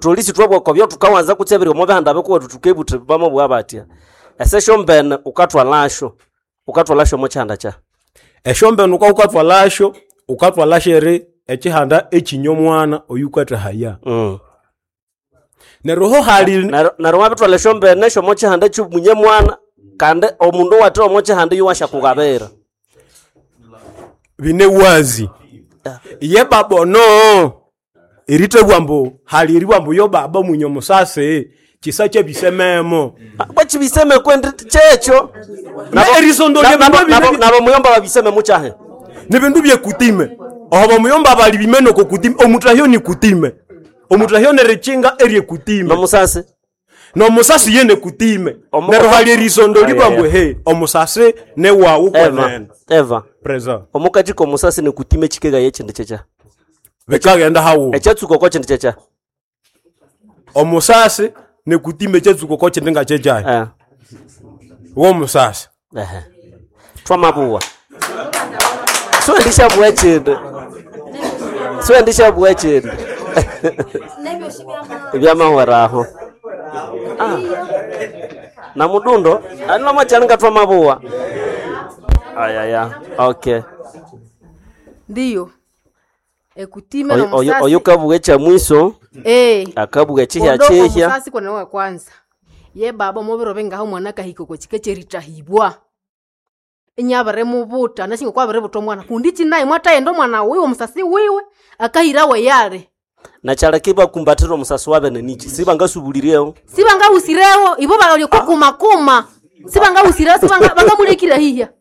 obutolisi twabwo kobyo tukawanza kutsebera omobe handabe ko tutukebutre bamo bwabatia eseshombene ukatwalasho mo chanda cha eshombene ukatwalashere ekihanda ekinyomwana oyukwata haya neroho hali naro wabitwala shombene sho mo chanda chumunye mwana kandi omundu wate omo chanda yuwasha kugabera bine wazi ye babono irite bwambo hali ribwambo yo baba munyomo sase kisache bisememo bachi biseme kwende checho na erisondo nabo muyomba babiseme muchahe nibindu bye kutime oho muyomba bali bimeno ko kutime omutahyo ni kutime omutahyo ne rechinga eri kutime no musasi yene kutime nero hali erisondo libwambo he omusase ne wawo kwenene eva preza omukajiko musasi ne kutime chikega yechende checha bekagenda hawo echatsuko ko chende checha omusasi ne kutime chetsuko ko chende ngachecha wo musasi twamabuwa so ndisha bwechende byamahwaraho na mudundo alino machananga twamabuwa ayaya okay ndiyo ekutime na musasi oyo kabuge cha mwiso akabuge chihya chehya musasi kwa nawe kwanza ye baba mobero bengaho mwana kahiko ko chikecherita hibwa inyabare mubuta nashinga kwabare buto mwana kundichi naye mwataye mwana wiwe musasi wiwe akahirawe yare na chala kiba kumbatiro musasi wabe nenichi sibanga subulireo sibanga usirewo ibo balyo kokuma sibanga usireo sibanga mulekira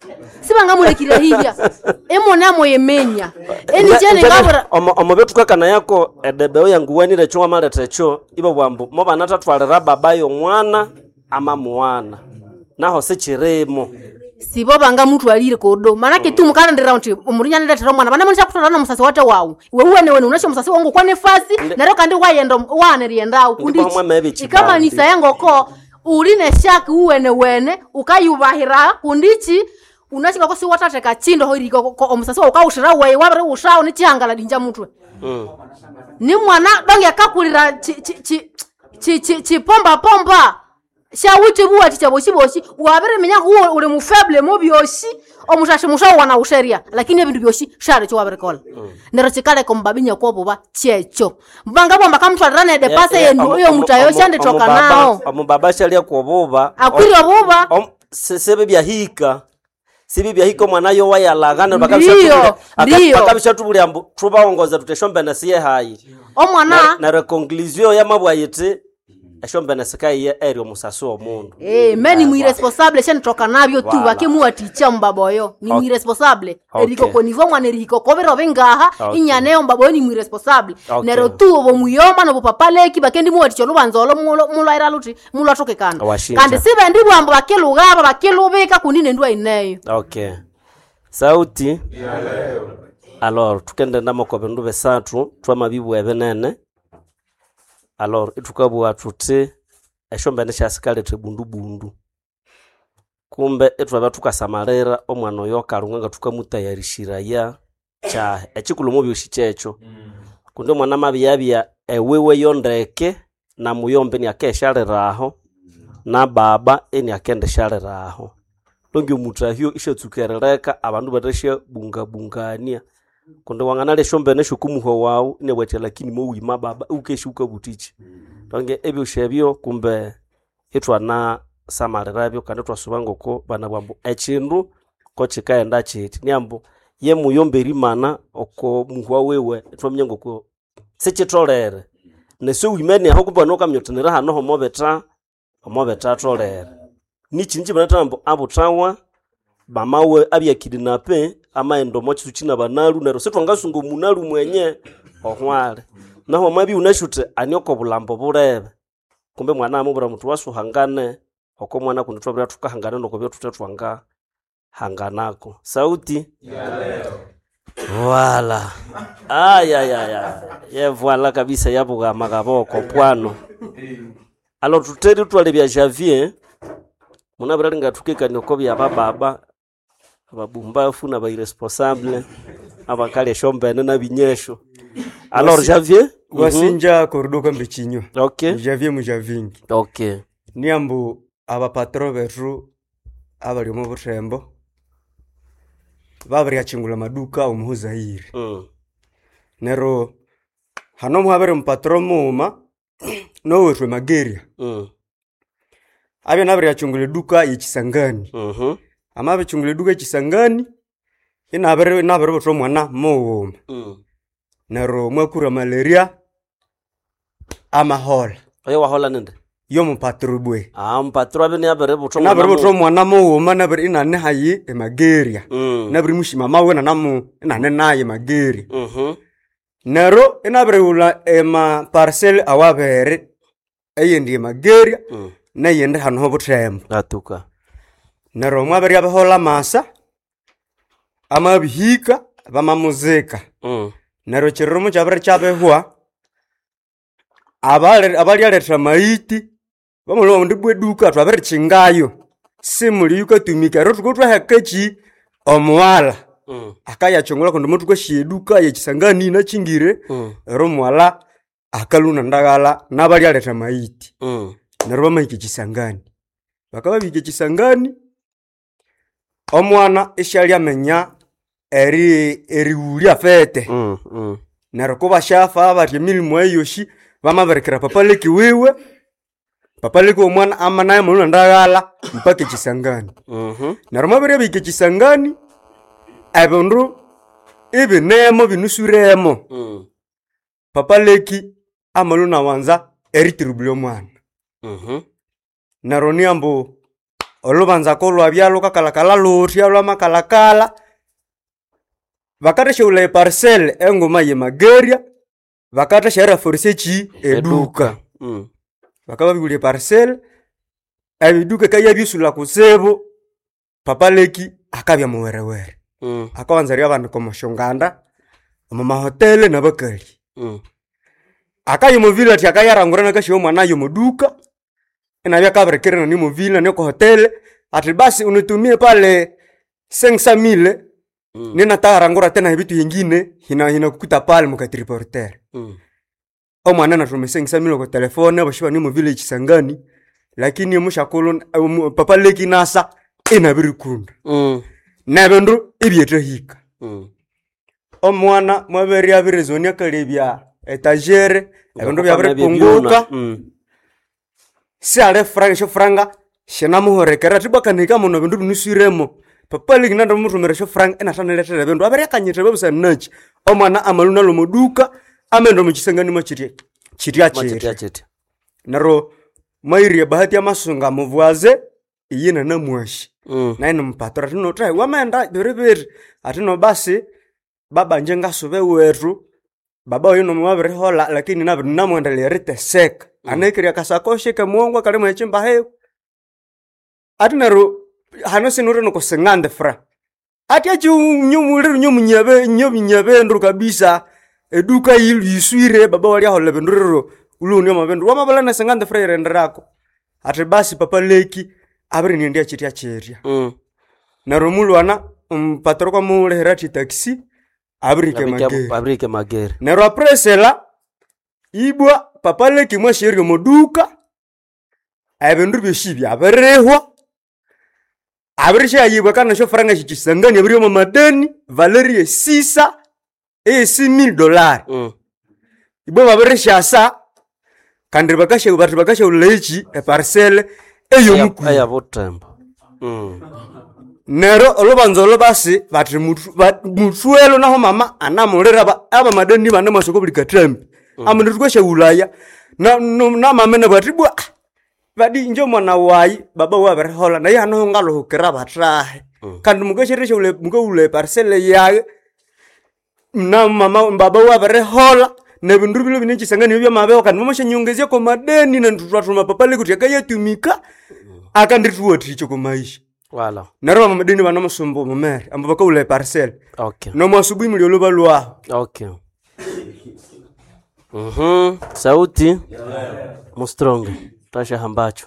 hiya emona moyemenya enijene ngabara omobetu kakana yako edebeo yangu wenire chwa maletecho ibo bwambu moba natatwalira babayo mwana ama mwana naho sechiremo sibo banga mtu alire kodo manake tu mukalendera nti umurinya ndetera mwana bana munisha kutana musasi wate wawu wewe unasho musasi wangu kwa nefasi nero kandi wayendo wane riendao kundichi kama ni sayango ko uline shaki wene ukayubahira kundichi unashika ko si watateka chindo hoiriko ko omusasi wa ukaushira wewe wabere ushao ni chihangala dinja mutwe ni mwana donge akakulira chi pomba shawuti buwa chichaboshi wabere menya huo ule mufable mobyoshi omushashe mushawo wana usheria lakini ebintu byoshi share cyo wabere kola nero chikale ko mbabinya ko boba checho mbanga bomba kamtwalirane de passe yenu yo mutayo shande toka nao omubaba shalia ko boba akwiri boba sebe byahika sibi byahiko mwana yo wayalagana bakabisha tubuli ambu tubaongoza tuteshombe na siye hayi omwana na reconclusion ya mabwayete eshombe na sikai ya eri omusasi omundu meni mwiresponsable shani toka nabyo tu bakimuwa ticha mbaboyo ni mwiresponsable eriko konivo mwana eriko kobero bengaha inyaneo mbaboyo ni mwiresponsable nero tu obo muyomba no papaleki bakendi muwa ticho lubanzolo mulwaira luti mulwatoke kanda kandi sibe ndi bwambo bakilugaba bakilubika kunine ndwa ineyo sauti ya leo alors tukende ndamo ko bendu besatu twamabibu ebenene alors itukabwa tuti eshombe neshasikale trebundu kumbe etwaba tukasamalera omwana oyo kalunga tukamutayarishira ya cha ekikulumo byoshichecho kunde mwana mabiyabya ewewe yondeke na muyombe ni akeshaleraho na baba eni akende shaleraho longe mutahyo ishetsukerereka abantu bateshe bungania kunde wanganale shombe nesho kumuho wao inebwete lakini mowima baba ukeshuka butichi longe ebyo shebyo kumbe etwana samalera kandi twasubangoko bana bwambu echindu ko chikaenda chiti nyambo ye muyombe rimana oko muhwa wewe twamnyengo ko sechitolere neso wimene aho kubana okamnyotenera hano homobeta tolere nichinji banatambo abutawa bamawe abya kidnape amaendo mochi tuchina banalu nero setwangasungo munalu mwenye ohwale naho mabi unashute anyoko bulambo burebe kumbe mwana amubura mtu wasuhangane oko mwana kunitwabira tukahangana noko byo tutetwanga hanganako sauti ya leo wala ye voilà kabisa yabuga magaboko pwano alo tuteri twale bya Javier munabira lingatukika noko bya baba ababumbafu na bairesponsable abakale shombe na binyesho Alors Javier wasinja korudoka mbichinyo. Okay. Javier mujavingi. Okay. Niambu abapatro betu abali mu butembo. Babari achingula maduka umuhuzairi. Nero hano muhabere mpatro muma no wetwe Mageria. Abya nabari achungula duka y'Ikisangani. Amabe chungula duka y'Ikisangani inabere botro mwana mo. Nero mwakura malaria amahola. Oyo wahola nende? Yo mpatro bwe. Mpatro abe ni abere botro mwana. Nabere botro mwana mo nabere inane hayi Mageria. Nabere mushima mawe na namu inane naye Mageria. Nero inabere ula ema parcel awabere eyendi Mageria na yende hano ho butembo. Atuka. Nero mwabere abahola masa amabihika bamamuzeka. Nero chiromo chabere chabehwa abali aletra maiti bamulo ndibwe duka twabere chingayo simuli yuka tumika ro tukotwa hakechi omwala akaya chongola kondo mutu kwa shieduka y'Ikisangani na chingire ro mwala akaluna ndagala nabali aletra maiti nero bamahike Kisangani bakaba bike Kisangani omwana ishali amenya eri uli afete nero ko bashafa bati milimo eyoshi bamaberekera papa leki wewe papa leki omwana amanaye muluna ndagala mpaka Kisangani nero mabere bike Kisangani abondu ibinemo binusuremo papa leki amaluna wanza eritribule omwana nero niambo olubanza ko lwabyalo kakalakala loti alwa makalakala bakateshe ule parcel engoma ye Mageria bakateshe era forsechi eduka bakaba bigule parcel abiduka kaya bisula kusebo papa leki akabya muwerewere akawanza ria abantu komoshonganda mama hotel na bakali akayo mu village akayarangurana kashiyo mwana yo muduka inabya kabrekerana ni mu villa ne ko hotel ati basi unitumie pale 500,000 nina tarangura tena vitu vingine hina kukuta pale mukatriporter omwana na tume 500,000 kwa telefone bashiba ni mu village Kisangani lakini mushakolo papa leki nasa inabiri kunda nabendu ibyetre hika omwana mwaberi abirezonia kalebya etagere abendu byabere punguka si ale franga shena muhorekera tibakanika muno bendu binusiremo papa leki nando mutumeresho franga enataneletere bendu abere kanyete bebusa nachi omwana amaluna lo muduka amendo mu Kisangani machirie chiti naro mairi bahati ya masunga muvuaze iyina na mwashi na ino mpatora tino trai wamenda beriberi atino basi baba njenga sube wetu baba yino mwabere hola lakini namwendelea riteseka anekiria kasakoshe ke muongwa kale mwechimba heyo atinaro hanose nure no kusengande fra ati achi nyumunyabe ndru kabisa eduka yiswire baba wali hola bendurero uluni amabendu wamabala na sengande fra renderako ati basi papa leki abri niendia chitia cheria naro mulwana patro kwa mule herati taxi abrike Magere nero apresela ibwa papa leki mwashiri moduka abendu bishibya aberehwa abrisha yibwa kana sho franga Kisangani abri mu madeni Valerie $6,000 ibwa baberesha sa kandi bakashe ulechi e parcelle eyo muku aya botembo nero olubanzo basi bati mutuelo naho mama anamulera aba madeni bane masoko bulikatembe amundu tukoshe ulaya na mama ne batibwa badi njo mwana wayi baba wa berhola na yana ngalo hukera batrahe kandi mugoshereshe ule parcelle yaye na mama baba wa berhola na bindu bilo binchi Kisangani byo mabeho kandi mama nyongezia ko madeni na ndutwa papa leki kutiaka tumika akandituwa ticho ko maisha wala naro madeni bana musumbo mumere ambako ule parcelle okay no mwasubuhi mliolo balwa okay sauti mustronga tasha hambacho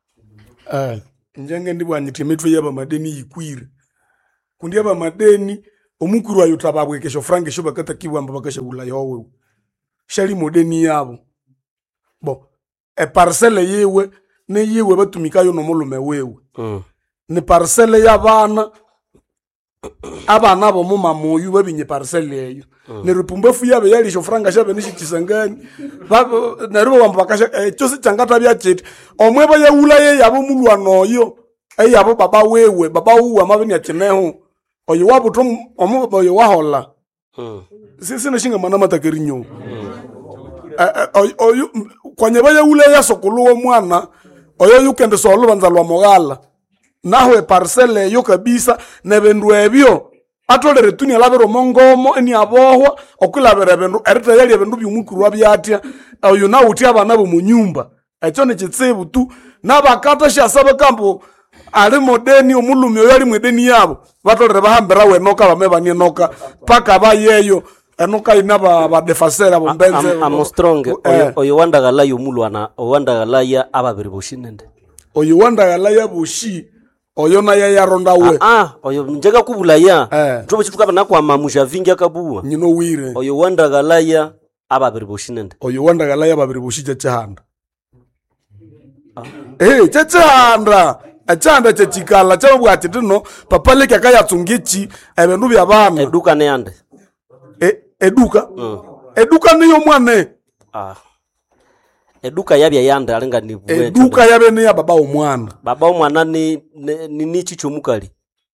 njenge ndibwanyite mitwe yaba madeni yikwire kundi yaba madeni omukuru ayo tababwekesho frank sho bakata kibwamba bakasha gula yowe shali modeni yabo bo parcelle yewe ne yewe batumikayo no mulume wewe ni parcelle y'abana abana bo muma moyu babinye parcelle yeyo ne rupumbefu yabe yali sho franga shabe nishi kisangani na rubo wamba bakasha chose changata bya chete omwe ba yawula ye yabo mulwano yo yabo baba wewe baba uwa mabini acheneho oyo wabuto omo oyo wahola sisi nashinga mana matakerinyo oyo kwanye ba yawula ya sokuluwo mwana oyo yukende solo banzalwa mogala naho parcelle yo kabisa nebendu ebyo atolere tunia labero mongomo eni abohwa okulabera bendu erita yali bendu byumukuru abyatya oyo na uti abana bo munyumba echo ne kitsebu tu nabakata shasabe kambo ali modeni omulumi yali modeni yabo batolere bahambera wenoka bamebanie noka paka bayeyo enoka inaba badefasera bombenze Armstrong oyo wandagala yo mulwana wandagala ya ababiri boshinende oyo wandagala ya boshi oyo na ya ronda we oyo njega kubulaya njobe chitukaba nakwa mamusha vingi akabuwa nyino wire oyo wandagala ya ababiri boshinende oyo wandagala ya babiri boshi chachanda chachanda achanda chachikala chabwati tino papale kakaya tsungichi ebendu bya bana eduka ne yande eduka eduka niyo mwane eduka yabya yande alenga ni bwe eduka yabe ni ya baba omwana ni chichomukali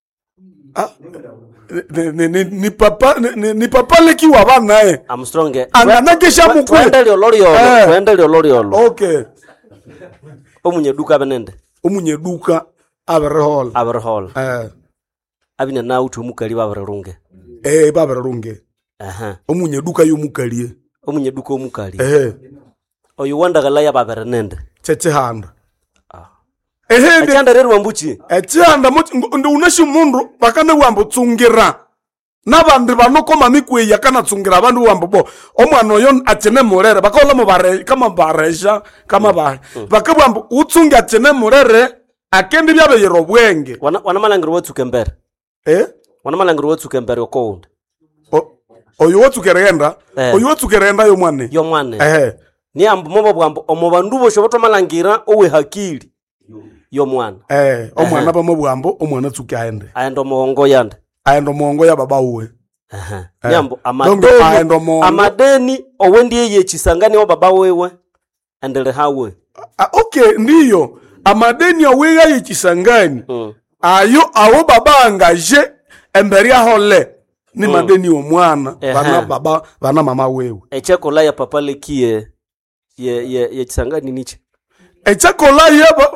ni papa leki wa bana Armstrong ananakesha mukwe kwenda loloriolo okay omunye duka benende omunye duka aberhol abine na uthi omukali babererunge babererunge omunye duka yomukali omunye duka omukali oyo wandagala ya baberenende chechehanda echanda rero wambuchi echanda ndo unashi mundu bakane wambo tsungira nabandi banokoma mikwe yakana tsungira abandu wambo bo omwana oyo achene murere bakola mo bare kama baresha kama ba bakabwambo utsunga achene murere akendi byabe yerobwenge wana malangiro wotsukembere wana malangiro wotsukembere okound oyo wotsukerenda oyo wotsukerenda yo mwane ni ambu mobo bwambo omobandu bo shoboto malangira owe hakili yo mwana omwana ba mobwambo omwana tsuka aendo mongo yande aendo mongo ya baba uwe nyambo amadeni owendi ye chisangani wa baba wewe endele hawe okay ndiyo amadeni owe ye chisangani ayo awo baba angaje emberi ahole ni madeni omwana bana baba bana mama wewe echekola ya papa lekie ye chisangani niche echakola ya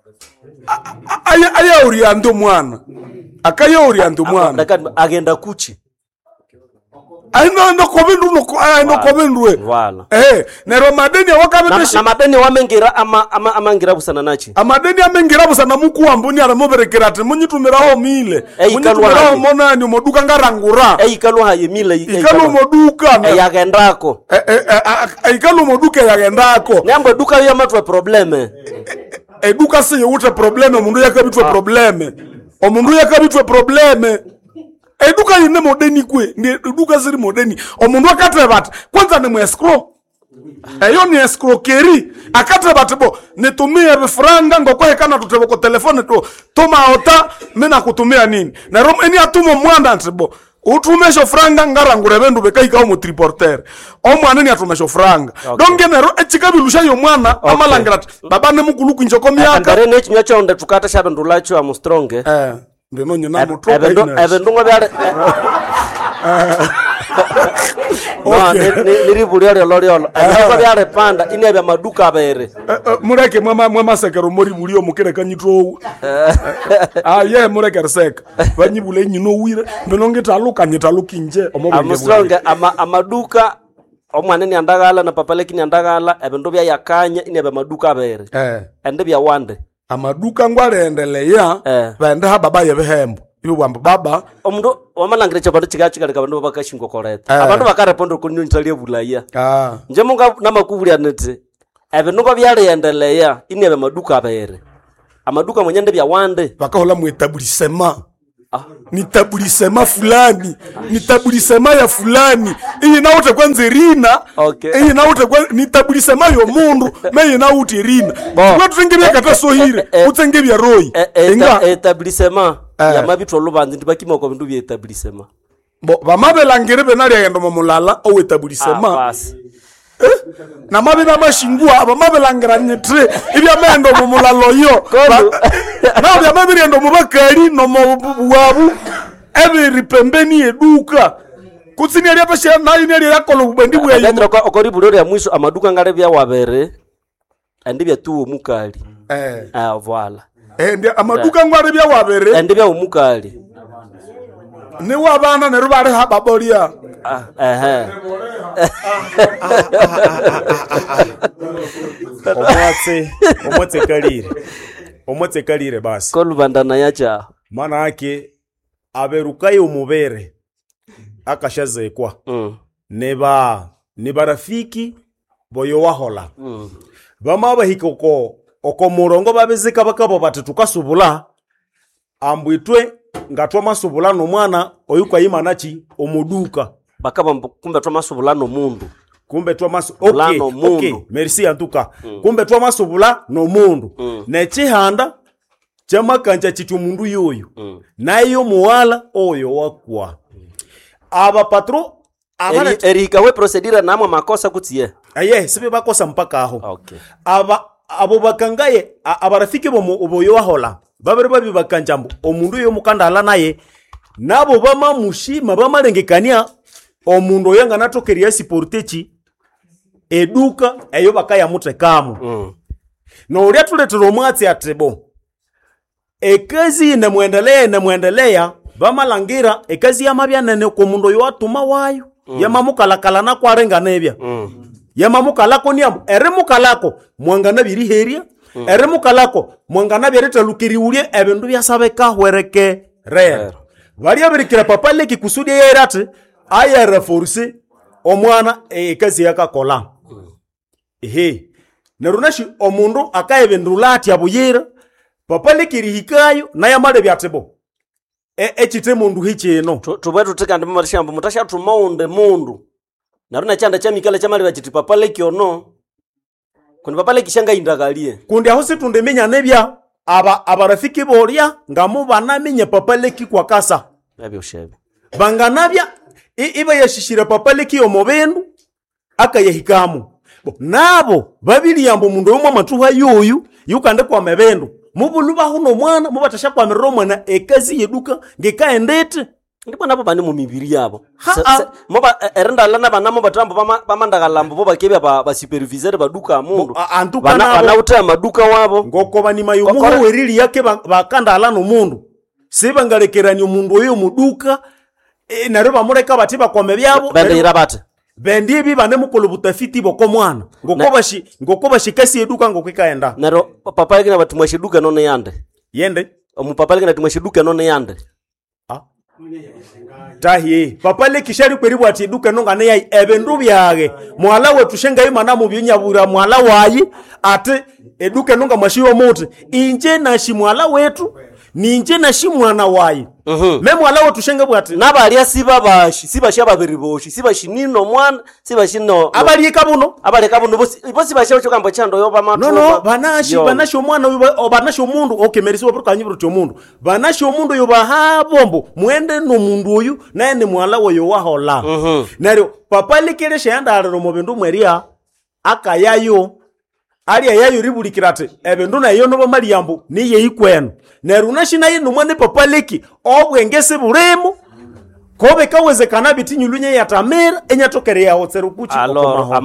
aya oriando mwana akaya oriando mwana agenda kuchi no kobendu wala nero madeni wakabeteshi na madeni wamengira amangira busana nachi amadeni amengira busana muku wambuni ala moberekera ati munyitumira ho mile munyitumira ho monani moduka ngarangura ikalwa haye mile ikalu moduka yagendako ikalu moduka yagendako nyambo duka ya matwa probleme eduka si yute probleme mundu yakabitwe probleme omundu yakabitwe probleme eduka yine modeni kwe ndi eduka ziri modeni omundu akatre bat kwanza ni mwescro eyo ni escroquerie akatre bat bo nitumie bifranga ngokwe kana tutebo ko telefone to toma ota mena kutumia nini na rom eni atumo mwanda ntbo utumesho franga ngarangure bendu bekaika omo triporter omwana ni atumesho franga donge nero echikabilusha yo mwana amalangira baba ne mukuluku njoko myaka ngare ne chinyacho nda tukata shabe ndulacho Armstrong ndino nyina mutroka ebendu ngabale niribuli loriolo aba byare panda inebe maduka abere mureke mama sekero mori bulio mukere kanyitro ye mureke sek banyibule nyino wire ndino ngitaluka nyitalukinje Armstrong amaduka omwana ni andagala na papa lekini andagala ebendu bya yakanya inebe maduka abere ende bya wande amaduka ngwalendelea bende ha baba yebehembo ibo bamba baba omundu wamalangire chabando chikachika bandu bakashingo koreta abantu bakarepondo kunyo ntalie bulaya nje munga namakubulya nete ebendu babyaleendelea inebe maduka abere amaduka mwenyende bya wande bakahola mu etablissement nitabulisema fulani nitabulisema ya fulani iyi naute kwanza rina iyi naute kwanza nitabulisema yo mundu meyi naute rina kwa tutengebya kata sohire utsengebya roi enga etabulisema ya mabitwa lubanzi ndibakima ko bindu bya etabulisema bamabelangire benali agenda mu mulala o etabulisema na mabi bamashingwa abamabelangira nyetre ibya mendo mu mulalo yo na bya mabi ndo mubakali no muwabu ebiri pembeni eduka kutsini ali apasha nayi ali yakolo bubendi bwa yo okori bulore ya mwisho amaduka ngare bya wabere andi bya tuwo mukali voilà ndi amaduka ngare bya wabere andi bya umukali ni wabana ne rubare hababolia omwatse kalire basi kolubandana yacha maana yake aberukaye umubere akashazekwa ni barafiki boyo wahola bama bahikoko oko murongo babezeka bakabo batetukasubula ambwitwe ngatwa masubula no mwana oyuka yimanachi omuduka bakaba kumbe twa masubula no mundu kumbe twa okay merci antuka kumbe twa masubula no mundu ne chihanda chamakanja chitu mundu yoyo nayo muwala oyo wakwa aba patro abana erika we procedure namwe makosa kutie sibe bakosa mpaka aho okay abo bakangaye abarafiki boyo wahola babere babi bakanjambo omundu yo mukandala naye nabo bamamushima bamalengekania omundu yanga natokeria siportechi eduka eyo bakaya mutekamo no uri atuletero mwatsi atebo ekazi nemwendelea bamalangira ekazi yamabyanene ko mundu yo atuma wayo yamamukalakala na kwarenga nebya yamamukalako niam eremukalako mwangana biri heria eremukalako mwangana byareta lukiriulie ebindu byasabeka hwereke rero bari abirikira papa leki kusudi yerate aya reforce omwana ekazi yakakola nerunashi omundu akayebendulati abuyira papa leki rihikayo naye amale byatebo echite mundu hicheno tubwe tutikandi mumashambo mutasha tumaunde mundu naruna chanda cha mikala cha mali bachiti papa leki ono kundi papa leki shanga indagalie kundi aho situndemenya nebya abarafiki boria ngamu banamenye papa leki kwa kasa nabyo shebe banganabya iba yashishira papa leki omobendu akayehikamu nabo babiri yambo mundu omwe matuha yoyu yukande kwa mebendu mubuluba huno mwana mubatasha kwa meromana ekazi yeduka ngekaendete ndipo nabo bani mu mibiri yabo moba erenda lana banamo batambo bamandagalambo bo bakebya ba supervisor baduka mundu bana uta maduka wabo ngoko bani mayumu werili yake bakanda alano mundu sibangalekerani umundu oyo muduka naroba mureka batiba kwa mebyabo bende irabate bendi bi bane mukolo butafiti boko mwana ngoko bashikasi eduka ngokikaenda naro papa yake na batumwashi duka none yende omupapa yake na tumwashi duka none yande tahi papa le kishari kweribu ati duka nonga ne yai ebendu byage mwala wetu shenga imana mu byonyabura mwala wayi ate eduka nonga mashiwo mote inje na shimwala wetu ninje na shimwana wayi me mwala wetu shenga bwati nabali asibabashi sibashi ababiriboshi sibashi nino mwana sibashi no abali kabuno bosi bashi cyo kambo chando yo bamatu no banashi omwana uyo banashi omundu okay merisi waburuka nyiburu cyo mundu banashi omundu yo bahabombo mwende no mundu uyu naye ni mwala woyo wahola neryo papa likere shandaro mu bindu mweria akayayo ali yayo ribulikirate ebindu nayo no bamaliambo niye ikwenu neryo nashina yino mwane papa liki obwengese buremo kobe kawezekana bitinyulunye yatamera enyatokere ya hotsero kuchi okoma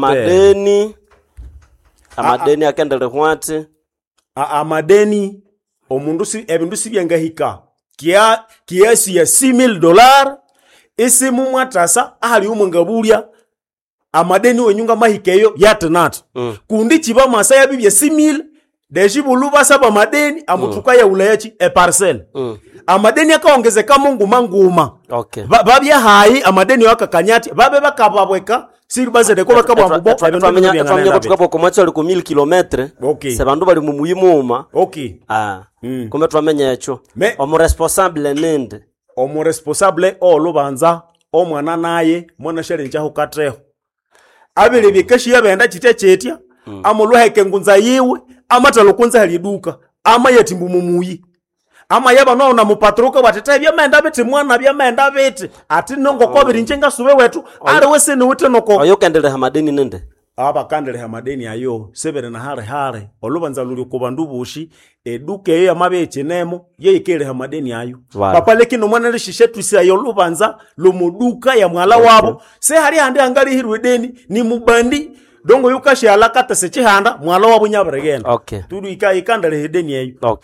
amadeni akendele hwate amadeni omundu si ebindu sibyangahika kiasi ya $6,000 ese mumwatasa ahali umwengabulia amadeni wenyunga mahikeyo yatenat kundi chiba masaya bibye 6,000 deji buluba saba madeni amutuka ya ulayachi parcel amadeni akaongezeka nguma okay babya hayi amadeni wakakanyati babe bakababweka siribaze de ko bakabambubo twamenya tukabo komatso liko 1000 km okay sebandu bali mu muyimuma okay kumbe twamenya echo omu responsable nende omu responsable olubanza omwana naye mwana sherenja hukateho abili bikeshi yabenda chite chetya amulwaheke ngunza yiwe amatalo kunza haliduka ama yatimbu mumuyi ama yaba no na mupatroka batete byamenda bete mwana byamenda bete ati nongo kobiri njenga sube wetu ari wese ni wete noko ayo kandele hamadeni nende aba kandele hamadeni ayo sebere na hare olubanza luli kubandu bushi eduke ya mabeche nemo yekele hamadeni ayo papa lekino mwana lishishetu isi ayo lubanza lumuduka ya mwala wabo se hari handi angali hirwe deni ni mubandi dongo yukashi alakata sechi handa mwala wabo nyabaregenda tudu ikandele hedeni ayo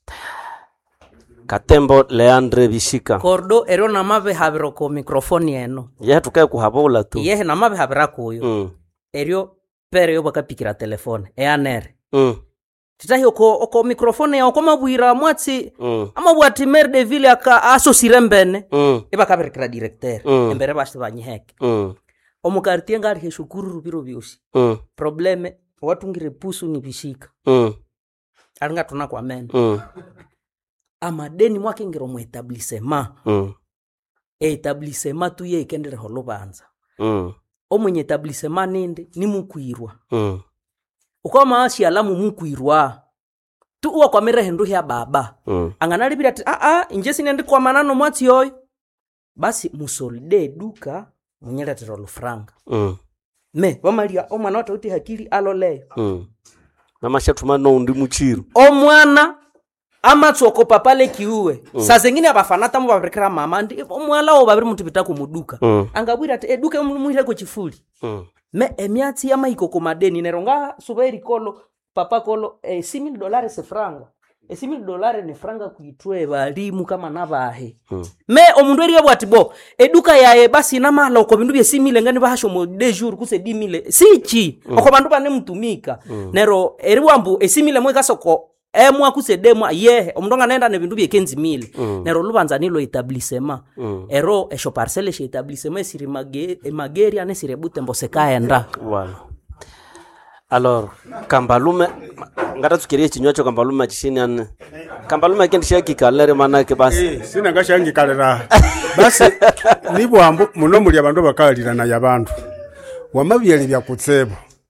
Katembo Leandre Bishika Kordo ero namabe habiro ko mikrofoni eno yehe tukaye kuhabola tu yehe namabe habira kuyo erio pere yo bakapikira telefone eanere titahi oko mikrofoni ya okoma buira mwatsi ama bwati mer de ville aka aso sirembene eba kabirikira directeur embere bashte banyiheke omukartie ngari heshukuru biro byoshi probleme watu ngire pusu ni Bishika aringa tuna kwa mene amadeni mwake ngiro mu etablissement etablissement tu ye ikendere holobanza omunye etablissement ninde ni mukwirwa ukoma ashi alamu mukwirwa tu uwa kwa mere hendu ya baba anganali bila inje sinende kwa manano mwati yoyo basi musolide duka munyela terolo franga me wamalia omwana watauti hakili alole mama shatuma no ndi muchiru omwana ama tsoko papale kiuwe saa zingine abafanata mu babrekera mama ndi omwala o babiri muntu bitako muduka angabwira ati eduka muhire ko chifuli me emiati ama ikoko madeni neronga suberi kolo papa kolo $6,000 se franga $6,000 ne franga kuitwe balimu kama nabahe me omundu eri yabwati bo eduka yae basi na mala uko bindu bye $6,000 ngani bahasho mo de jour kuse $10,000 sichi uko bandu bane mutumika nero eri wambu $6,000 mwe kasoko emwa kusedemwa yehe omndonga nenda ne bindu bye $15,000 nero lubanza nilo etablissement ero esho parcelle chez etablissement siri mageri ane siri butembo sekaenda voilà alors kambalume ngata tukirie chinywacho kambalume chishini ane kambalume kendisha kikalere manake basi sina gashangi kalera basi nibo ambu muno muri abantu bakalira na yabantu wamabyeli bya kutsebo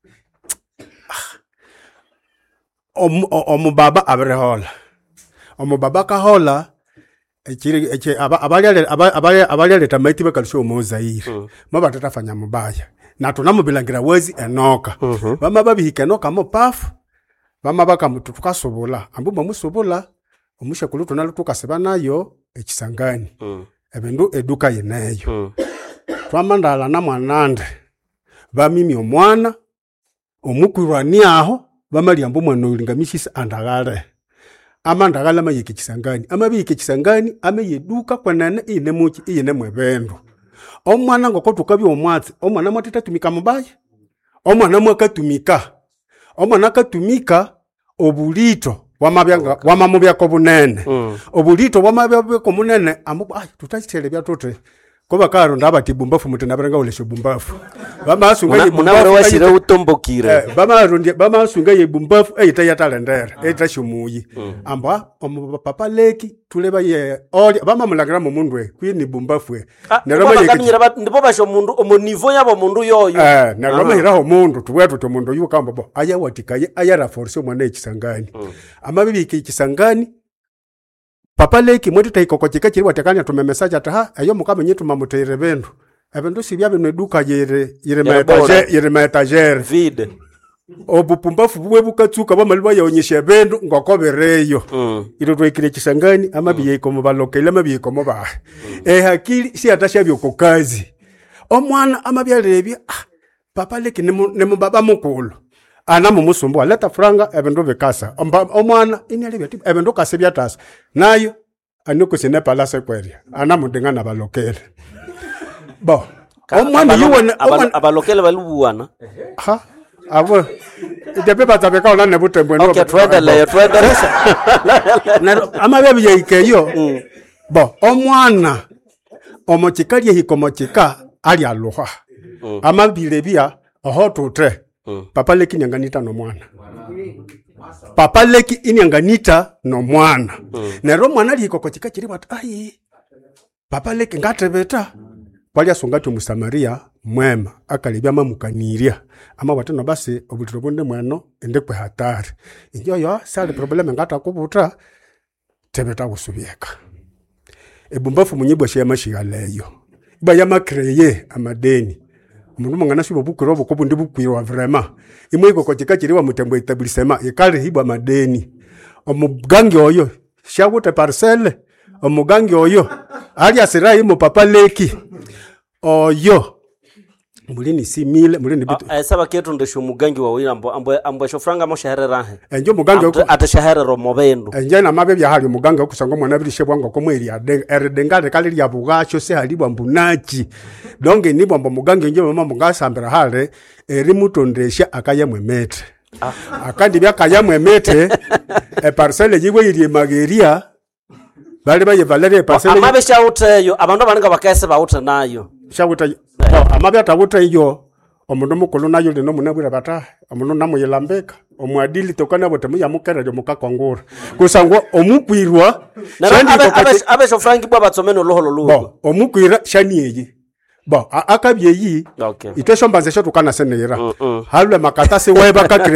omubaba aberehola omubaba kahola ekiri abalya tamaiti bakalisho mozaire mabatata fanya mubaya na tunamubilangira wezi enoka bama babihika enoka mo pafu bama bakamutuka sobola ambu bamusobola omusha kulu tunalo tukaseba nayo ekisangani ebindu eduka yeneyo twamandala na mwanande bamimi omwana omukwirwani aho bamali ambu mwana ulingamishisa andagale amandagala mayeke kisangani amabike kisangani ameyeduka kwanane ine muki ine mwebendo omwana ngoko tukabye omwatsi omwana mwatita tumika mubaya omwana mwakatumika omwana katumika obulito wamamubya ko bunene obulito wamabya ko munene ambu tutachitele bya tote koba karo ndabati bumbafu mutena barenga olesho bumbafu bama sunga ye munabare washire utombokire bama sunga ye bumbafu eyita talendera eyita shumuyi amba papa leki tuleba ye oli bama mulangira mu mundwe kwini bumbafu neroma yekanyira ndipo basho mundu omo nivo yabo mundu yoyo neroma hiraho mundu tubwetu to mundu yuka mbabo aya watikaye aya raforce mwana ekisangani amabibi ekisangani papa leki mwete taikoko chikachiri watekanya tume message ataha ayo mukame nyetu mamutere bendu ebindu sibya bino eduka yere metager vide obupumbafu bwe bukatsuka bamaliba yaonyesha bendu ngokobereyo iro twekire kisangani amabiye ko mubalokela amabiye ko muba hakili si atasha byo kokazi omwana amabyalebya papa leki nemu baba mukulu ana mumusumbu aleta franga ebindu bikasa omwana inelebya tipo ebindu kasebya tasa nayo aniko sine palase kweria ana mudengana balokele bo omwana yuwe abalokele balubuwana abo idepe batabeka ona nebutembo no okay twendele na amabya ikeyo bo omwana omochikalie hikomochika ali aloha amabilebya ohotutre papa leki nyanganita no mwana papa leki inyanganita no mwana nero mwana liko kochika chiri batu papa leke ngatebeta kwalya songati omusamaria mwema akalebya mamukaniria ama watano basi obutiro bonde mwano ende kwe hatari injo yo sale probleme ngata kubuta tebeta gusubyeka ebumbafu munyibwa shema shigaleyo iba yama kreye amadeni umuntu mangana shibo bukiro bukobu ndi bukwirwa vrema imwe iko kochika chiriwa mutembo etablisema ikale hibwa madeni omugangi oyo shawute parcelle omugangi oyo ali asirai mu papa leki oyo mulini simile mulini bitu saba ketu ndesho mugangi wa wina ambo shofranga mo shaherera he enjo mugangi atashaherero mobendo enje na mabe bya hali mugangi okusanga mwana birishe bwango ko mweri erdengale kali lya bugacho se hali bwa mbunachi donge ni bwa mugangi enje mama mugasambira hale eri mutondesha akayemwe mete akandi byakayamwe mete parcelle yiwe iri mageria bali baye valere parcelle amabe shauteyo abantu abananga bakese bawuta nayo shawuta amabe atawuta iyo omundu mukulu nayo lino munabwira bata omundu namuyilambeka omwadili tokana bote muyamukerere mukakwangura kusangwa omukwirwa abe shofrangi bwa batsomeno loholo lugo omukwira shaniyeyi akabyeyi iteshombanze sho tukana senera halwe makatase wae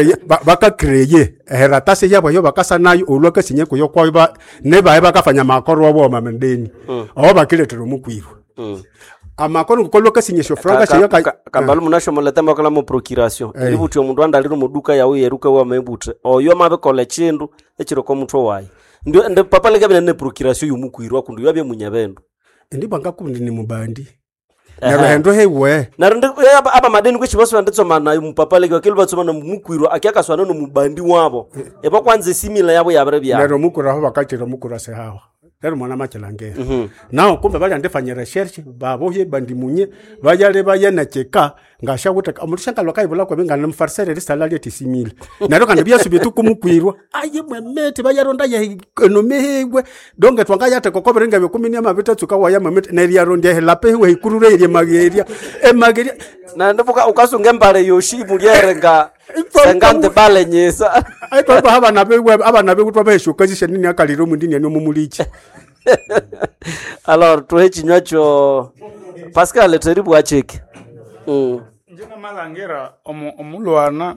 bakakreye heratase yabo yo bakasa nayo olwaka sinyeko yo kwa ne bae bakafanya makoro wabo mamendeni aho bakiletero mukwirwa amakoro ngolwaka sinyesho franga sho kambalu munasho moletamba kala mo procuration ilibuti omundu andaliro muduka yawe yeruka wa mebute oyo mabe kole chindu echiro ko mutho wayi ndio papa leka bene procuration yumukwirwa kundu yabye munyabendo ndibanga kundi ni mubandi narendo hewe narende aba madeni kwichibaso nditsoma nayo mupapa leke wakilwa tsoma na mukwirwa akiaka swana no mubandi wabo eba kwanze simila yabo yabere bya nero mukura ho bakachira mukura se hawa lero mwana machelange nao kumbe bali andefanya research baboye bandi munye bayale bayana cheka ngasha guteka omushanga lokayibula kwa benga namfarsere risalali eti simila nero kandi byasubitu kumukwirwa aye mwemete bayaronda ya enomehegwe donge twanga yate kokobere ngabe 10 amabita tsuka waya mwemete na yaronda helape we ikurure iri mageria mageria na ndavuka ukasunge mbale yoshi mulyerenga sangante bale nyesa ai papa abana be kutwa beshukazi nini akaliro mundini no mumulichi alors tuhe chinywacho Pascal teribu acheke njena malangera omulwana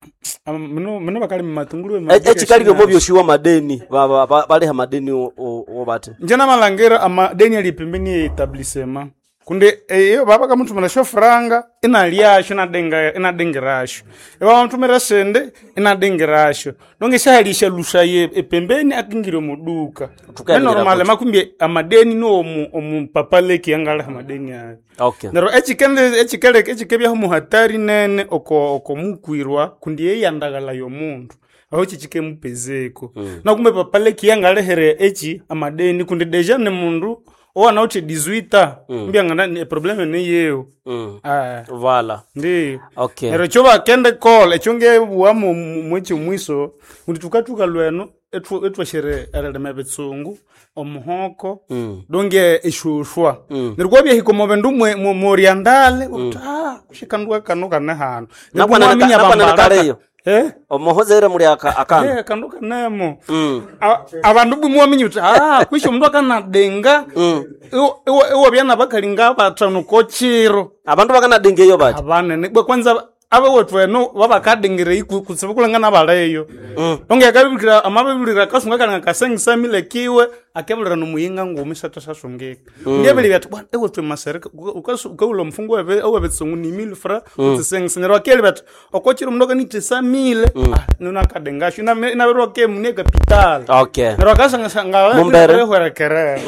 mino bakali matunguru echikali byo byoshiwa madeni bali ha madeni obate njena malangera amadeni ali pembeni etablissement kunde eyo baba kama mtu mnasho franga inalyasho inadengerasho eba mtu merasende inadengerasho donge shahalisha lushaye pembeni akingiro muduka normal makumbi amadeni no papa leki yangala amadeni ayo okay nero echikebya mu hatari nene oko mukwirwa kundi yeyandagala yo muntu aho chichike mupezeko na kumbe papa leki yangala here echi amadeni kundi deja ne mundu owana uti 18 mbianga ni probleme ni yeo voilà ndi okay ero choba kende call echonge buamu mwechi mwiso undi tukatuka lweno etwa shere arele mebetsungu omuhoko donge eshushwa nirikobya hikomo bendu moriandale kushikandwa kanuka ne hano nakwana kaleyo omuhozere muri akana kanduka nemo abantu bumwaminyuta kwisho mndu akanadenga ewo byana bakalinga batano kochiro abantu bakanadenga iyo bati abanene kwanza abe wetweno babakadengere kusebukula nabaleyo donge yakabikira amabibulira kasunga kana kasengisa milekiwe akebulira no muyinga ngome satasasongeka ngebeli byatu bwana ewetwe masereka ukaulo mfungu wewe betsongu ni 1000 fra utsengisa nero akeli byatu okochiro mndoka ni 3000 nuna kadengasho na bero ke mune capital okay nero akasanga ngale hwerekere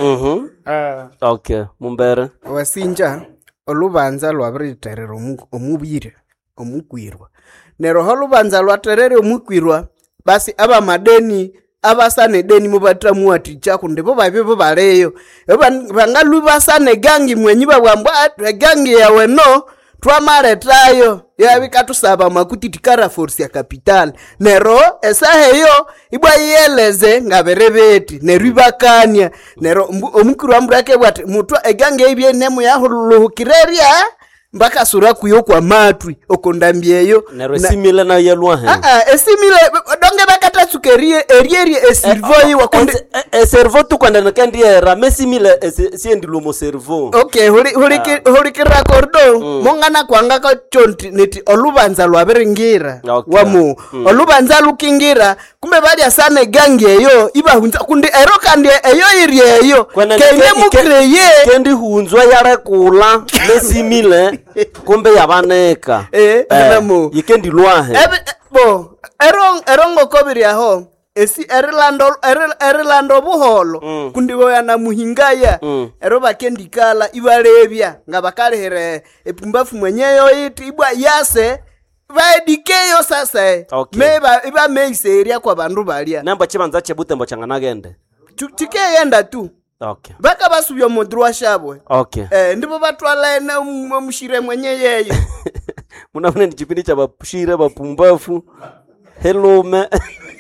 okay mumbere wasinja olubanza lwabiriterera omubire omukwirwa nero holubanza lwaterere omukwirwa basi aba madeni abasane deni mubatramu ati chako ndipo babibo baleyo bangalu basane gangi mwenyi babwambwa gangi yawe no twamaretayo yabikatusaba makuti tikara force ya capital nero esaheyo ibwa yeleze ngaberebeti neribakania nero omukwirwa mbrake bwati mutwa egangi ebye nemu yahuluhukireria mpaka sura kuyo kwa matwi okondambieyo nero esimile na yelwa he esimile donge bakata sukerie erieri eservo yi wakonde eservo tu kwanda nakandi era mesimile siendi lomo servo okay huri kirakordo mongana kwanga ko chonti neti olubanza lwabiringira wamu olubanza lukingira kumbe bali asane gangi eyo iba hunza kundi ero kandi eyo irieyo kene mukreye kendi hunzwa yare kula mesimile kumbe yabaneka namo yikendi lwahe bo erongo kobiri aho esi erilando buholo kundi boya na muhingaya ero bakendikala ibalebya nga bakalehera epumbafu mwenyeyo iti ibwa yase baedikeyo sasa meba iba meiseria kwa bandu balia namba chibanza chebutembo changanagende tikeyenda tu okay baka basubya modrwa shabwe okay ndipo batwala na mushire mwenye yeyo munabone ni chipindi cha bashire bapumbafu hello me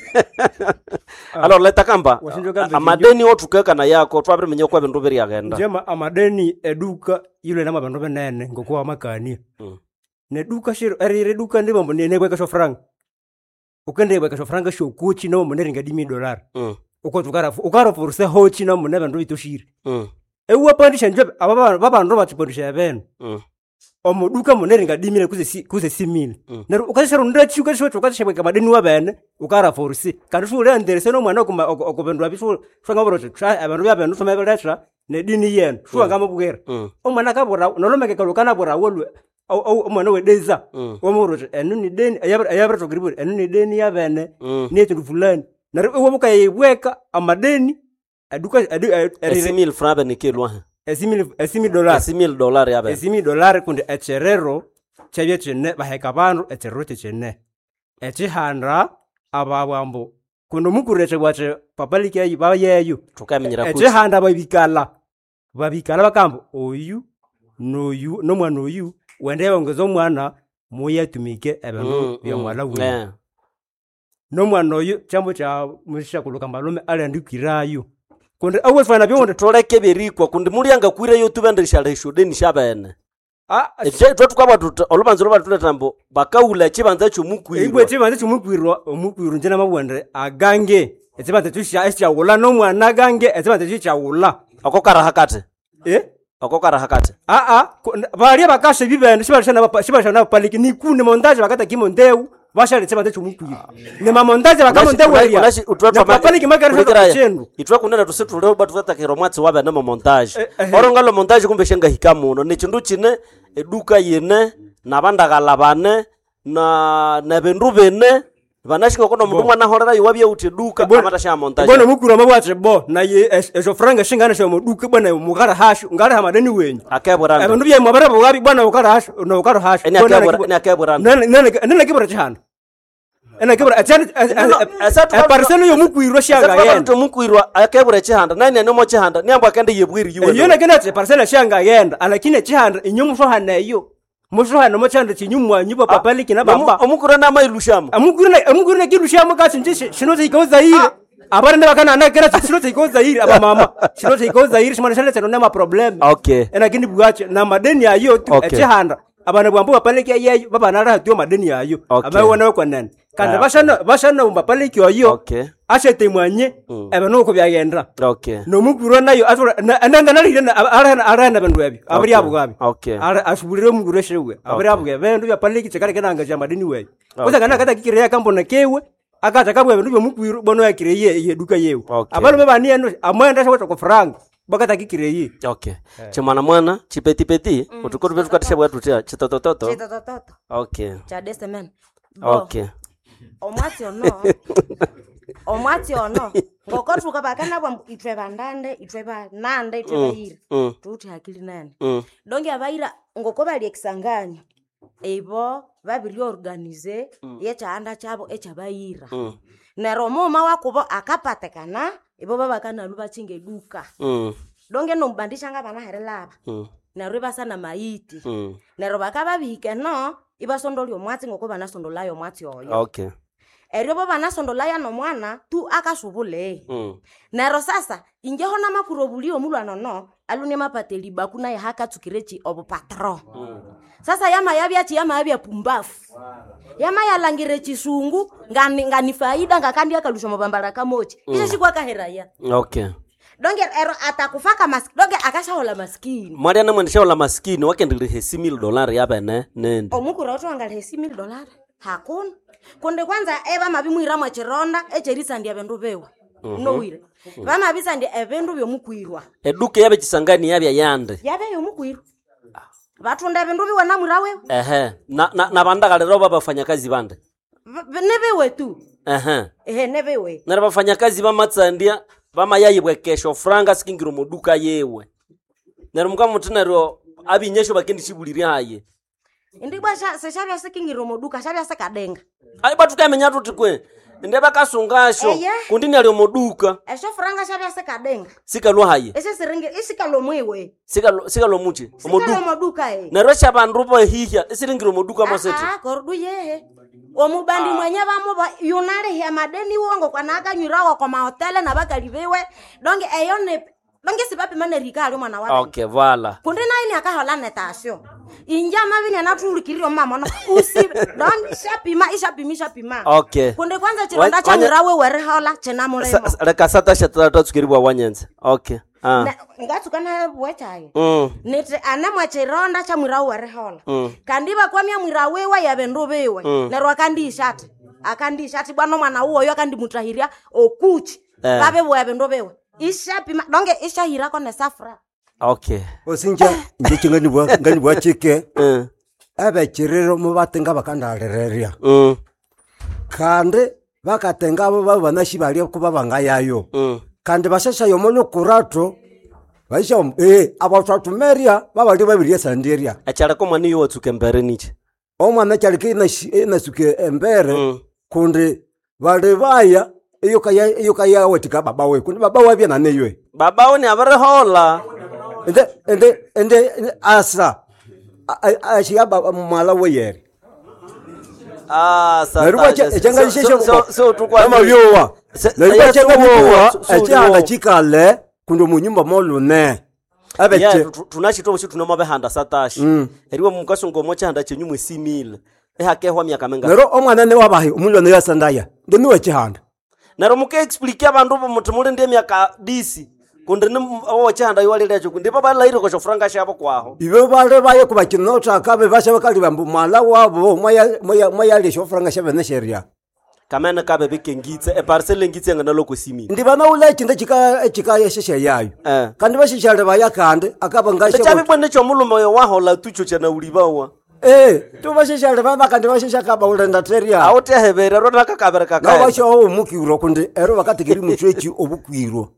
alors leta kamba amadeni otukeka na yako twabire menye kwa bindu biri agenda jema amadeni eduka yule na mabandu benene ngokuwa makani ne duka shiro eri duka ndi bombo ne kweka shofranga ukende kweka shofranga sho kuchi no monere ngadi $1 uko ukara forse hochi no monere bandu bitoshire ewa pandisha nje babandu batipondisha bene omuduka monere ngadimile kuze simile nero ukashero ndachi ukashwe kamadeni wa bene ukara forse kandi shule anderese no mwana okubendwa bifu shanga boroche try abantu babenu somebeletra ne dini yen shuwa ngamubugera omwana kabora nolomeke kalukana bora wolwe omwana wedeza omoroche enu ni deni ayabra gribur enu ni deni ya bene ni etu fulani nero wobuka yebweka amadeni aduka $1,000 francs ni kelwa $1,000 yabe $1,000 kundi echerero chabye chene baheka bandu echerero chene echihanda ababambo kundi mukureche bwache papalike yiba yeyo tukamenyera kuti echihanda babikala bakambo oyu noyu no mwana oyu wende bongezo mwana moya tumike ebintu bya mwala wi no mwana oyu chambo cha musha kuluka malume alendukirayo kundi awefana byo toleke berikwa kundi mulianga kwire yo tubendisha lesho deni shabene eto tukaba tuta olubanzo loba tuletambo bakaula chibanza cyo mukwirwa ibwe chibanza cyo mukwirwa njena mabwende agange echibanza cyo eshaula no mwana gange echibanza cyo chaula akokara hakate akokara hakate bali bakashe bibende shibashana paliki ni kune montage bakata kimondeu bashale chibanza cyo mukwirwa ne mamontage bakamondewu ya papaliki magari chenu itwa kunena tusetu leo batu vatakero mwatsi wabe na montage orongalo montage kumbe shenga hikamuno ni chindu chine eduka yene nabandagala bane na bendu bene banashika kono mundu mwana horera yiwabye uti duka amatasha montage bona mukuru mabwatse bo na ejo franga shingana sho muduka bwana mugara hashu ngara hamadeni wenyu akebora abandu bye mabara bogabi bwana ukara hashu no ukara hashu ene akebora nene kibora chihanda ena kibora atani parselo yo mukwirwa shanga yenda to mukwirwa akebora chihanda nani ene mo chihanda niambo akende yebwiri yiwe yona kenda parselo shanga yenda lakini chihanda inyumu so hanayo mushwana mo chanda chinyumwa nyiba papaliki na bamba omukura na mailushamo amukura kilushamo kasinje shinoze ikoza ile abarende bakana anakera shinoze ikoza ile aba mama shinoze ikoza ile shimana shale tena ma problem okay ena kindi bwache na madeni ayo tu echihanda abana bwambo papaliki yeyo baba nara tu madeni ayo abawona kwa nani kandi bashana umbapaliki ayo okay ashete mwanye ebano ko byagenda okay no mukuru nayo ananga nalire arana bandu yabi abari abugabi okay ashubulire mukuru shewe abari abugabe bandu byapaliki chekare kenanga ja madini wewe kuza kana kata kikire kambona kewe akata kabwe bandu byo mukuru bono yakireye yeduka yewe abalo bebani eno amwenda shwe ko franga bakata kikireye okay chimwana mwana chipeti utukuru betu katisha bwatu cha chitotototo okay cha desemen okay omwati ono ngokotuka bakana bwa itwe bandande itwe banande itwe bayira tuti hakili nani donge abaira ngoko bali eksanganya ebo babili organize yechaanda chabo echabayira nero mama wakubo akapatekana ebo babakana luba chinge duka donge no mbandisha nga bana herelaba nero basana maiti nero bakababike no ibasondoli omwati ngoko bana sondolayo omwati oyo okay eryo bana sondolaya no mwana tu akashubule nero sasa ingeho na makurobuli omulwana no alune mapateli bakuna ya haka tukirechi obo patro sasa yama yabya pumbafu yama yalangire chisungu ngani faida ngakandi akalusha mabambara kamochi isho shikwa kaheraya okay donge ero atakufaka maskini donge akashaola maskini mwali ana mwendeshaola maskini wakendele $10,000 yabene nende omukura watu angale $10,000 hakuna konde kwanza eba mabimwira mwa chironda echerisa ndi abendu bewa nowire bama bisandi ebendu byomukwirwa eduke yabe chisangani yabya yande yabe yomukwirwa batunda ebendu biwa na mwira wewe na bandagalero babafanyakazi bande nebewe tu nebewe nare bafanyakazi bamatsandia bamayayibwe kesho franga sikingiro moduka yewe nare mukamutinaro abinyesho bakendi chibuliri haye indibwa seshabya sikingiro moduka shabya sakadenga ai batukamenya tuti kwe inde bakasungasho kundini ali moduka esho franga shabya sakadenga sikalo haye ese siringe isikalo mwewe sikalo muchi moduka naro shabandu bo hihya isiringiro moduka moseti kordu yehe omubandi mwenye bamo yunale ya madeni wongo kwanaka nyirawa kwa mahotele na bakalibewe donge eyone donge sibapi mane rikali mwana wa okay vala kundi naini akahola netasho inja mabini natulikirio mama no usi don ishapima okay kundi kwanza chironda cha nyirawe were hola chena mulemo reka sata shatata tukiribwa wanyenze okay ngatukana bwechaye nite anemwa chironda cha mwirawe were hola kandiba kwa mya mwirawe wa yabendu bewe nerwa akandishati bwana mwana uwo yo akandimutahiria okuchi babe bwa yabendu bewe ishapima donge ishahira kone safra okay osinja ngani bwa chike abechiriro mubatenga bakandalereria kandi bakatenga abo banashibali kuba bangayayo kandi bashasha yomono kurato baisha abatatumeria babali babiri sanderia achara ko mwani yo tsuke mbere niche omwana cyalike na suke embere kundi bali baya iyo kaya wetika baba we kundi baba we bya naneywe baba we ni abare hola ende asa ashiya baba mala we yeri sata so tukwa mabyowa nerwa chenga byowa achanda chikale kundi munyumba molune abeche tunashito bose tunoma behanda satashi eriwe mukasongo mocha handa chenyumwe 6,000 ehakehwa myaka menga nero omwana ne wabahe umulyo ne yasandaya ndeniwe chihanda nero muke explique abantu bo mutumule ndie myaka DC kundi ni chihanda ywalelecho kundi baba laire ko franga shabo kwaho ibe bale baye kubakino chakabe basha bakali bambu mala wabo moya lesho franga shabe ne sheria kamene kabe bikengitse parcel ngitse ngana loko 6,000 ndibana ule chinda chika yesheshe yayo kandi bashishale baya kandi akaba ngashe chabe bone cho mulumo wa hola tucho chana ulibawa to bashishale baba kandi bashisha kaba ulenda teria awute hebere rona kakabere kakaya na basho omukiro kundi ero bakategeri mutwechi obukwiro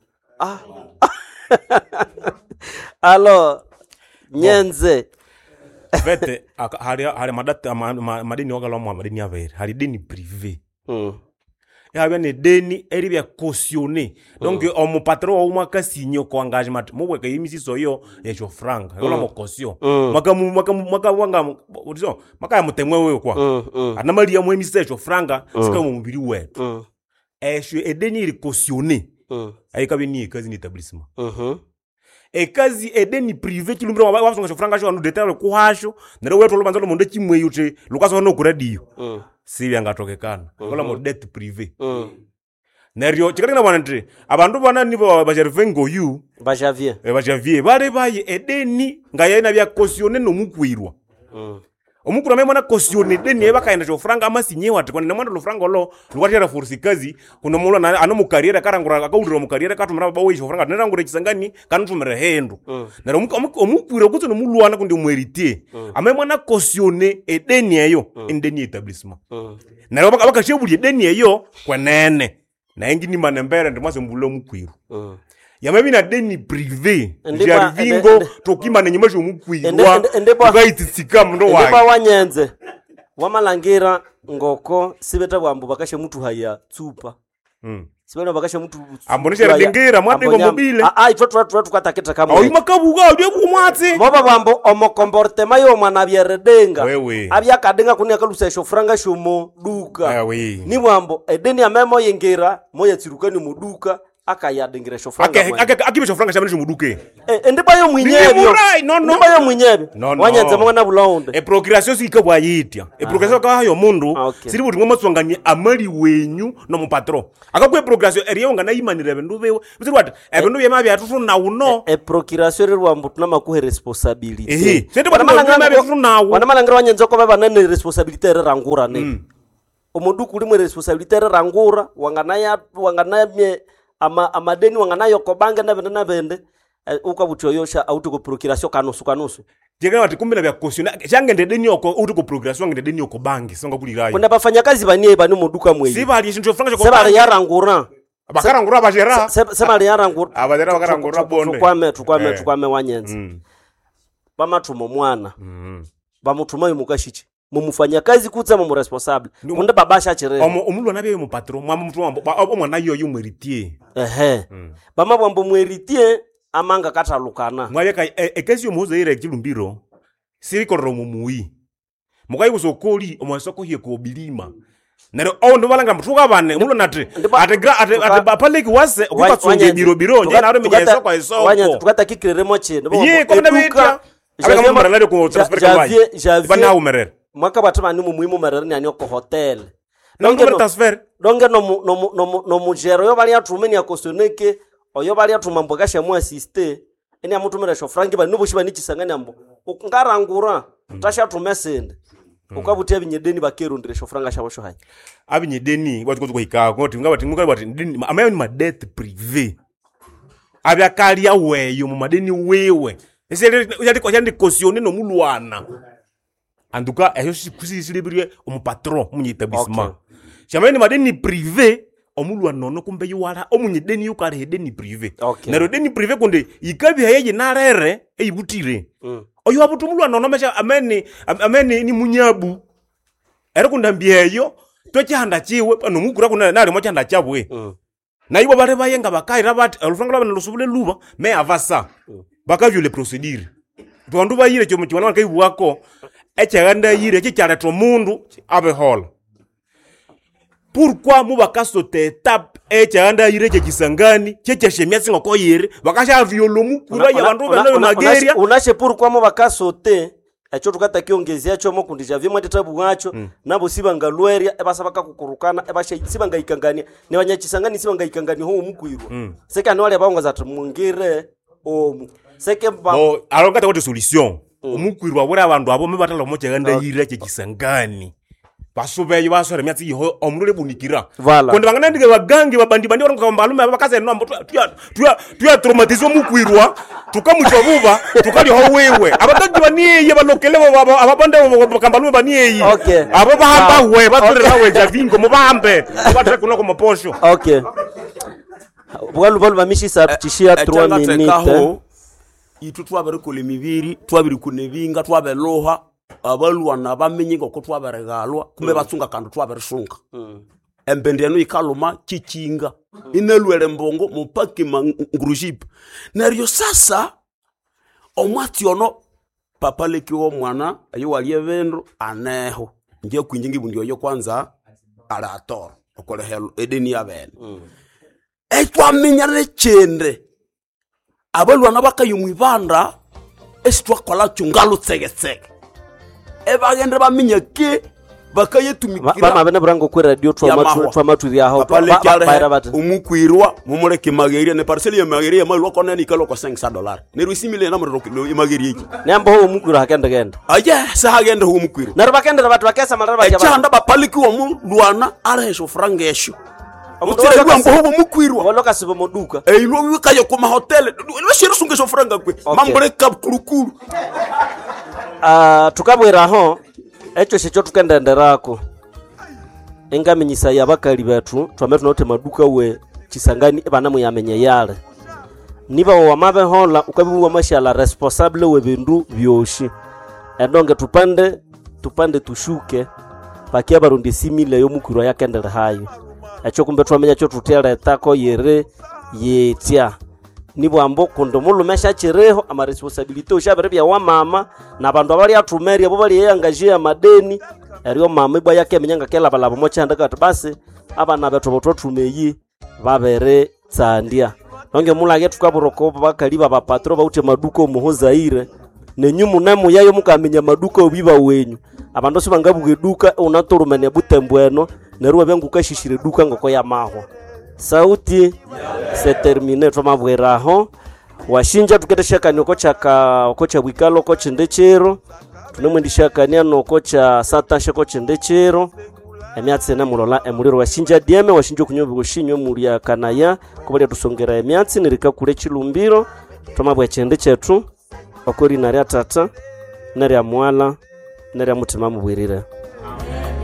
alo nyenze vete hari madeni wakala mwa madeni avere hari deni privé ya ne deni eribya cautionné donc on patron au maka signé ko engagement mo weka yimisi soyo yecho franc yola mo caution maka wanga udizo maka ya mutemwe wewe kwa ana mali ya mwemisi yecho franc sika mu mubiri wetu edeni iri cautionné ayikabe ni kazi ni établissement kazi edeni privé kilumbira wabasonga franga sho anu detale kuhasho nero wetu lobanza lo monde chimwe yute lukaso no kuradio sibi angatokekana kola mo det privé neryo chikati bwana nti abantu bana nibo bajervengo yu bajavie bale baye edeni ngayena bya cautionné no mukwirwa omukura memona cautionné deni ebakaenda cho franga amasinyewa ati kwana mwanda lo franga lo lukwatira force kazi kuno mulo na ano mukariera karangura akaudira mukariera katumira baba we cho franga nerangura chisangani kanutumira hendo nero omukwira kutso no mulwana kundi mwerite amemona cautionné edeni eyo endeni etablissement nero bakashebuli edeni eyo kwenene na engini manembere ndimase mbulo mukwiro yamabi na deni privé jarvingo tokima na nyimasho mukwirwa ugaititsika mndo wae ndeba wanyenze wamalangira ngoko sibeta bwambu bakashe mutu haya tsupa sibeta bakashe mutu ambonisha ndingira mwadengo mobile itwa tukataketa kama ayi makabuga udi kumwatse baba bwambo comportement yo mwana byeredenga abya kadenga kunia kalusa sho franga shomo duka ni bwambo edeni amemo yengira moya tsirukani muduka akayadingira shofranga akibe shofranga shamani muduke ndibayo mwinyebyo ndibayo mwinyebyo wanyanza mwana bulonde procreation sikabwa yitia procreation ka yo mundu siri buti ngomatswanganye amali wenyu no mupatro akakwe procreation eriyo ngana imanire bendu bewe siri what ebindu byema byatufu na uno procreation rwa mbutu na makuhe responsibility sente bana byatufu nawo wana malangira wanyanza ko baba nane responsibility rangura ne omundu kuli mwe responsibility rangura wanganamye amadeni wanganayo kobange na bende ukabutyo yosha auto ko procreation kanusu jega wati kumbira bya kosiona change ndedeni yoko auto ko procreation nge ndedeni yoko bangi songa kulirayo kuna bafanya kazi banie bani muduka mwe sibali shinto franga ko sibali yarangura bakarangura bajera sibali yarangura abajera bakarangura bonde tukwame wanyenza bamatumo mwana bamutumayo mukashichi mumufanya kazi kutsa mu responsable kunde babasha chirere omulwa nabe mu patron mwa mtu omwana yoyo mweritie bama bwambo mweritie amanga katalukana mwayeka ekesi yomuzo ire kilumbiro siri korro mumuyi mukayi kusokoli omwasoko hiye ko bilima nero ndo balanga mtuka bane mulo natre ate bapaleki wase kukatsonge biro nje na rome nyeso kwa isoko wanya tukata kikirere moche ye ko ndabetia abaka mbaralade ko transfer kwa bana umerere mwaka batuma ni muhimu mararani ani ko hotel donge no mujero yo bali atumeni akosoneke oyo bali atuma mbogasha mu assiste eni amutumira sho franki bali nubushi bani kisangani ambo ngarangura tasha tumesende ukabutia binyedeni bakerundire sho franga shabo sho hayi abinyedeni bati ko hika ko tingabati ngabati amayo ni madette privé abya kali aweyo mu madeni wewe ese yandi cautionné no mulwana anduka eyo sikusisilibirye omupatron munyetablisement chamani madeni privé omulwa nono kumbe yuwala omunyedeni yukale hedeni privé nero deni privé konde ikabi haye narere eyibutire oyo abutu mulwa nono mesha ameni ni munyabu ero kundambieyo tochanda chiwe pano mukura kuna nali mochanda chabwe na ibo bare bayenga bakaira bati olufanga laba lusubule luba me avasa bakavyo le procédure tondu bayire cyo mukibana bakayibu wako echaganda yire chichara to mundu abe hall pourquoi mubaka sote étape echaganda yire chekisangani checheshemia singoko yire bakasha violo mukura ya bandu bana Nigeria unashe pourquoi mubaka sote echo tukata kiongezea cyo mo kundija vimwe tetabu wacho nabo sibanga lweria ebasa baka kukurukana ebasha sibanga ikangania ne banyachisangani sibanga ikangani ho mukwirwa seka no wale baonga za tumungire seke ba alongata wote solution umukwirwa bura abantu abo mebatala mo chaganda yire chekisangani basubeyo basore myatsi yiho omulule bunikira konde bangana ndike bagangi babandi bandi baronga mbalume abakaze no mbo tuya traumatizo mukwirwa tukamutwa buba tukali ho wewe abagangi baniye balokele ababande bakambalume baniye abo bahamba we bature nawe javingo mubambe batire kunoko moposho bwalu bamishi sabtishia 3 minutes itu twabere kole mibiri twabiri kunebinga twabeloha abalwana bamenye ngoko twaberegalwa kumbe batsunga kandu twaberesunga embendeno ikaluma chichinga inelwele mbongo mupaki mangrujip neryo sasa omwati ono papa lekiwo mwana ayo waliye bendo aneho nje kwinjingi bundio yo kwanza alator okole helo edeni yabene etwamenyane chende abalwana bakayumwibanda esitwakola chungalo tsegetsege ebagende baminyake bakayetumikira bama bene brango ku radio twa yaho bayira bati umukwirwa mumureke mageria ne parcelle ya mageria malwa kona ni kalo ko $500 ne rusi mile na muroko mageria iki nembo ho umukwirwa hakenda genda aye sa hagenda ho umukwirwa naro bakenda batu bakesa malara bajaba chanda bapaliki wo mulwana aresho frangesho utire kwa mboho mukwirwa waloka sibo moduka ilo wikayo ku hotel no shiro sungesho franga kwe mambore kapkulukulu tukabwera ho echo shecho tukendenderako engamenyisa yabakali betu twametu note maduka we kisangani bana muyamenye yale niba wa mabe hola ukabiwa mashala responsable we bindu byoshi endonge tupande tushuke pakia barundi simile yo mukuru yakendere hayo echo kumbe twamenya cyo tutera tako yere yetia nibo ambo kondo mulumesha chireho ama responsibility ushaberebya wa mama na bandu abali atumeri abo bali yangaje amadeni eriyo mama ibwa yake menyanga kela balabo mochanda kati basi abana beto botumeyi babere tsandia nonge mulage tukaburoko bakaliba bapatro baute maduka omuhozaire nenyumu nemu yayo mukamenya maduka obiba wenyu abandu sibangabuge duka unaturumene butembweno neruwa bengukashishire duka ngoko ya mahwa sauti se termine twamabweraho washinja tuketeshakani okocha bwikalo kocha ndechero tunemwendishakania nokocha satasha kocha ndechero emyatsi na mulola emuliro washinja dieme washinja kunyobi gushinyo mulia kanaya kubalia tusongera emyatsi nirika kule chilumbiro twamabwe chende chetu okori nari atata nari amwala nari mutima mubwirire